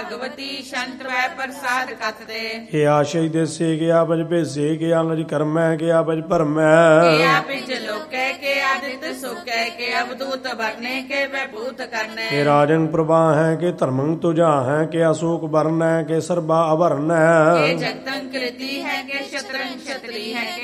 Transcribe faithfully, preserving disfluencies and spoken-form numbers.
ਭਗਵਤੀ ਸ਼ੰਤ ਵੈ ਪ੍ਰਸਾਦ ਕਤ ਦੇ। ਇਹ ਆਸ਼ੇ ਦੇਸੇ ਗਿਆ ਬਜ ਭੇਸੇ ਗਿਆ ਅੰਗਜ ਕਰਮੈ ਗਿਆ ਬਜ ਭਰਮੈ। ਕਿਆ ਪਿਜ ਲੋਕੈ ਕੇ ਆਦਿਤ ਸੁਕੈ ਕੇ ਅਵਧੂਤ ਵਰਨੇ ਕੇ ਵੈਭੂਤ ਕਰਨੇ। ਇਹ ਰਾਜਨ ਪ੍ਰਵਾਹ ਹੈ ਕਿ ਧਰਮੰ ਤੁਜਾ ਹੈ ਕਿ ਅਸ਼ੋਕ ਵਰਨੈ ਕੇ ਸਰਬਾ ਅਵਰਨੈ। ਇਹ ਜਗਤੰ ਕ੍ਰਿਤੀ ਹੈ ਕਿ ਸ਼ਤਰੰ ਛਤਰੀ ਹੈ